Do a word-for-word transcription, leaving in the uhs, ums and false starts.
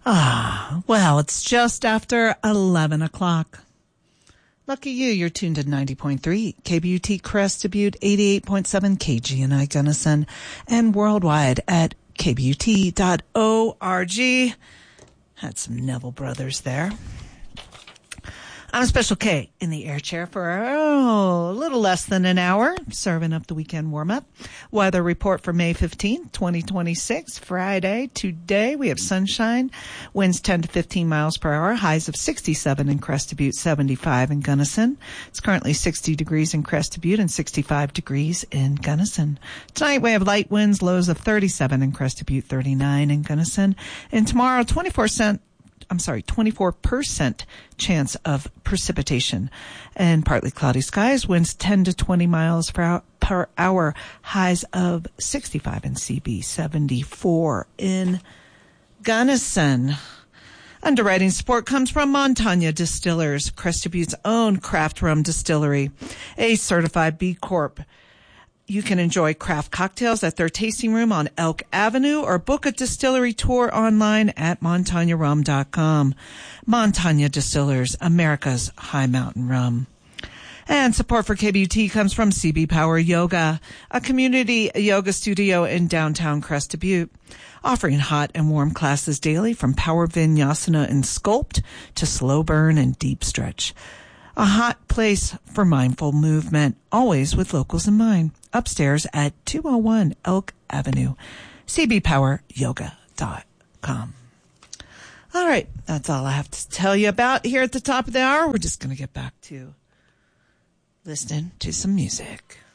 Ah, well, it's just after eleven o'clock. Lucky you, you're tuned to ninety point three, K B U T Crested Butte, eighty-eight point seven K G N I Gunnison, and worldwide at K B U T dot org. Had some Neville Brothers there. I'm Special K in the air chair for oh, a little less than an hour, serving up the weekend warm-up. Weather report for May fifteenth, twenty twenty-six, Friday. Today we have sunshine, winds ten to fifteen miles per hour, highs of sixty-seven in Crested Butte, seventy-five in Gunnison. It's currently sixty degrees in Crested Butte and sixty-five degrees in Gunnison. Tonight we have light winds, lows of thirty-seven in Crested Butte, thirty-nine in Gunnison. And tomorrow, twenty-four cent I'm sorry, twenty-four percent chance of precipitation and partly cloudy skies, winds ten to twenty miles per hour, highs of sixty-five in C B, seventy-four in Gunnison. Underwriting support comes from Montagna Distillers, Crested Butte's own craft rum distillery, a certified B Corp. You can enjoy craft cocktails at their tasting room on Elk Avenue or book a distillery tour online at montagna rum dot com. Montagna Distillers, America's high mountain rum. And support for K B U T comes from C B Power Yoga, a community yoga studio in downtown Crested Butte, offering hot and warm classes daily from Power Vinyasana and Sculpt to slow burn and deep stretch. A hot place for mindful movement, always with locals in mind. Upstairs at two oh one Elk Avenue, c b power yoga dot com. All right, that's all I have to tell you about here at the top of the hour. We're just going to get back to listening to some music.